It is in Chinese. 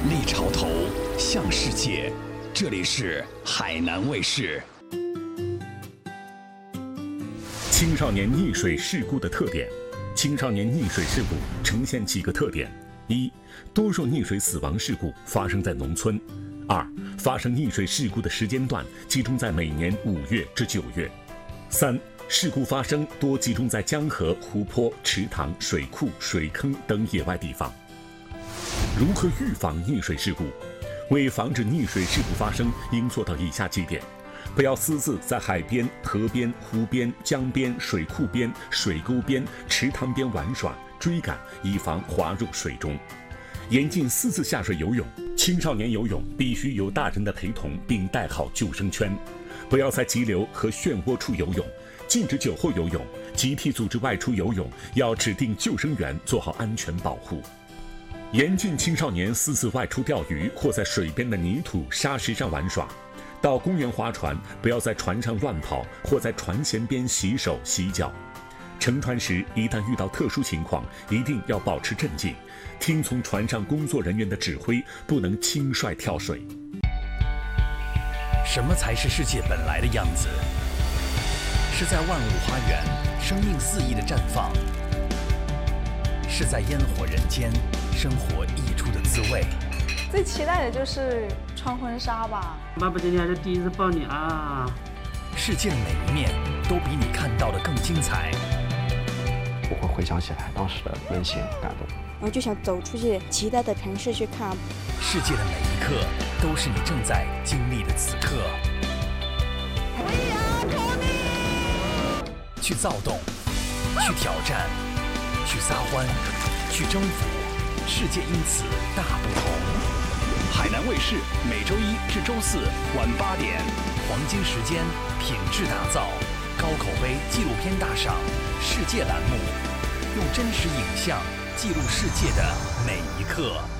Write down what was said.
立潮头，向世界。这里是海南卫视。 青少年溺水事故的特点。青少年溺水事故呈现几个特点：一、多数溺水死亡事故发生在农村；二、发生溺水事故的时间段集中在每年5月至9月；三、事故发生多集中在江河、湖泊、池塘、水库、水坑等野外地方。如何预防溺水事故？为防止溺水事故发生，应做到以下几点：不要私自在海边、河边、湖边、江边、水库边、水沟边、池塘边玩耍、追赶，以防滑入水中。严禁私自下水游泳，青少年游泳必须有大人的陪同，并带好救生圈。不要在急流和漩涡处游泳，禁止酒后游泳。集体组织外出游泳，要指定救生员做好安全保护。严禁青少年私自外出钓鱼或在水边的泥土、沙石上玩耍。到公园划船，不要在船上乱跑或在船舷边洗手洗脚。乘船时，一旦遇到特殊情况，一定要保持镇静，听从船上工作人员的指挥，不能轻率跳水。 什么才是世界本来的样子？是在万物花园，生命肆意的绽放；是在烟火人间，生活溢出的滋味。 最期待的就是穿婚纱吧。 爸爸今天还是第一次抱你啊！ 世界的每一面都比你看到的更精彩。 我会回想起来当时的温馨感动。 我就想走出去其他的城市去看。 世界的每一刻都是你正在经历的此刻。去躁动，去挑战，去撒欢，去征服，世界因此大不同。海南卫视每周1至周4晚8点，黄金时间，品质打造，高口碑纪录片大赏世界栏目，用真实影像记录世界的每一刻。